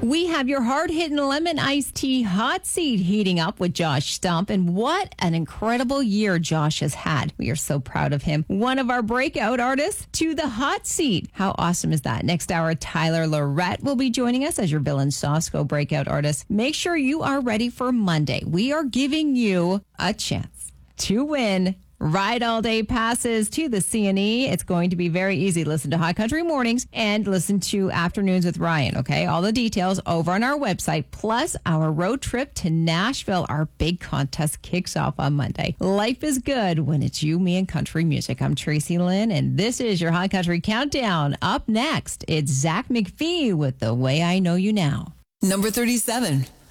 We have your hard-hitting lemon iced tea hot seat heating up with Josh Stump. And what an incredible year Josh has had. We are so proud of him. One of our breakout artists to the hot seat. How awesome is that? Next hour, Tyler Lorette will be joining us as your Bill and Sosco breakout artist. Make sure you are ready for Monday. We are giving you a chance to win ride all day passes to the CNE. It's going to be very easy. Listen to Hot Country Mornings and listen to Afternoons with Ryan. Okay. All the details over on our website, plus our road trip to Nashville. Our big contest kicks off on Monday. Life is good when it's you, me, and country music. I'm Tracy Lynn, and this is your Hot Country Countdown. Up next, it's Zach McPhee with The Way I Know You Now. Number 37.